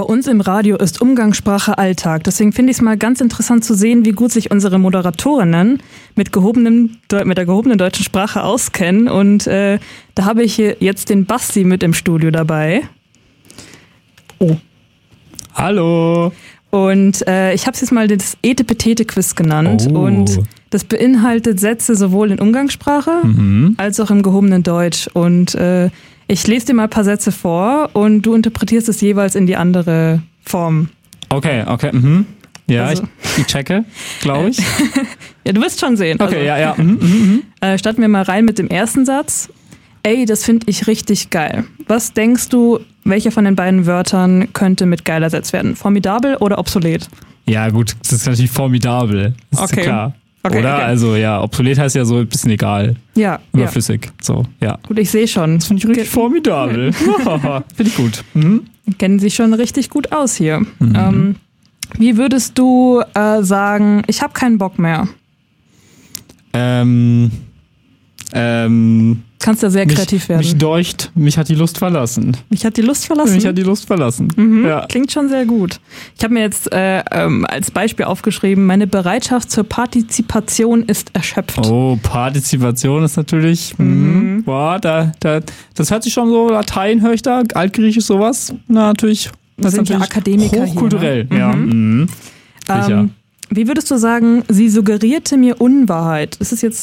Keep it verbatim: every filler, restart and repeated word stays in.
uns im Radio ist Umgangssprache Alltag. Deswegen finde ich es mal ganz interessant zu sehen, wie gut sich unsere Moderatorinnen mit, gehobenem, mit der gehobenen deutschen Sprache auskennen. Und äh, da habe ich hier jetzt den Basti mit im Studio dabei. Oh. Hallo. Und äh, ich habe es jetzt mal das Etepetete-Quiz genannt. Oh. Und das beinhaltet Sätze sowohl in Umgangssprache Mhm. als auch im gehobenen Deutsch. Und äh, ich lese dir mal ein paar Sätze vor und du interpretierst es jeweils in die andere Form. Okay, okay. Mhm. Ja, Also- ich, ich checke, glaube ich. Ja, du wirst schon sehen. Okay, Also, ja, ja. Mhm, mhm, mhm. äh, starten wir mal rein mit dem ersten Satz. Ey, das finde ich richtig geil. Was denkst du, welcher von den beiden Wörtern könnte mit geil ersetzt werden? Formidabel oder obsolet? Ja, gut, das ist natürlich formidabel. Das ist Okay. klar. Okay, Oder? okay. Also, ja, obsolet heißt ja so ein bisschen egal. Ja, ja. Überflüssig. So, ja. Gut, ich sehe schon. Das finde ich richtig Ge- formidabel. Finde ich gut. Mhm. Kennen sich schon richtig gut aus hier. Ähm, wie würdest du äh, sagen, ich habe keinen Bock mehr? Ähm, ähm, Kannst ja sehr kreativ mich, werden. mich deucht, mich hat die Lust verlassen. Mich hat die Lust verlassen. Mich hat die Lust verlassen. Mhm, Ja. Klingt schon sehr gut. Ich habe mir jetzt äh, ähm, als Beispiel aufgeschrieben, meine Bereitschaft zur Partizipation ist erschöpft. Oh, Partizipation ist natürlich, mhm. boah, da, da, das hört sich schon so, Latein höre ich da, Altgriechisch sowas, na, natürlich, das sind ist ja natürlich Akademiker hier, hochkulturell. ne? Ja, mhm. Sicher. Ähm, wie würdest du sagen, sie suggerierte mir Unwahrheit? Ist es jetzt